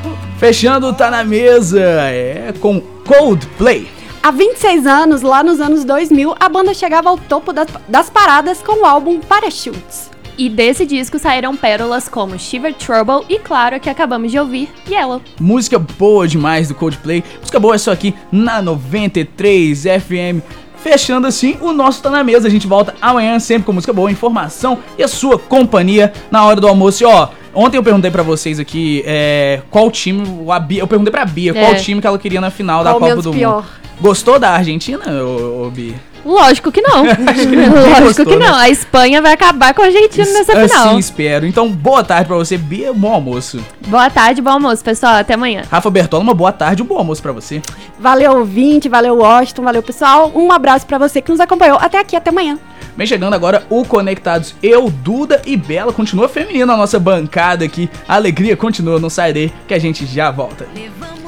Fechando, tá na mesa, com Coldplay. Há 26 anos, lá nos anos 2000, a banda chegava ao topo das paradas com o álbum Parachutes. E desse disco saíram pérolas como Shiver Trouble e, claro, que acabamos de ouvir, Yellow. Música boa demais do Coldplay. Música boa é só aqui na 93 FM. Fechando assim, o nosso Tá Na Mesa. A gente volta amanhã sempre com música boa, informação e a sua companhia na hora do almoço. E ó, ontem eu perguntei pra vocês aqui qual time, eu perguntei pra Bia qual time que ela queria na final da Copa do Mundo. Gostou da Argentina, ô Bia? Lógico que não. Lógico que não. A Espanha vai acabar com a Argentina nessa final. Assim espero. Então, boa tarde pra você, Bia. Bom almoço. Boa tarde, bom almoço, pessoal. Até amanhã. Rafa Bertola, uma boa tarde, um bom almoço pra você. Valeu, ouvinte. Valeu, Washington. Valeu, pessoal. Um abraço pra você que nos acompanhou até aqui. Até amanhã. Vem chegando agora o Conectados. Eu, Duda e Bela. Continua feminina a nossa bancada aqui. A alegria continua. Não sai daí que a gente já volta.